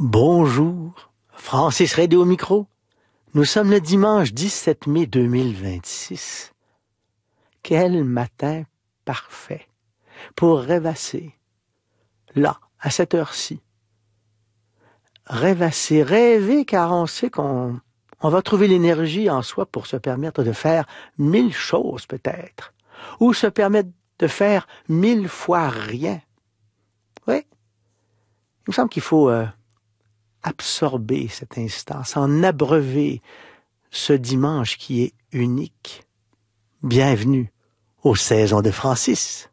Bonjour, Francis Redé au micro. Nous sommes le dimanche 17 mai 2026. Quel matin parfait pour rêvasser, là, à cette heure-ci. Rêvasser, rêver, car on sait qu'on va trouver l'énergie en soi pour se permettre de faire 1000 choses peut-être, ou se permettre de faire 1000 fois rien. Oui, il me semble qu'il faut absorber cet instant, s'en abreuver ce dimanche qui est unique. Bienvenue aux saisons de Francis.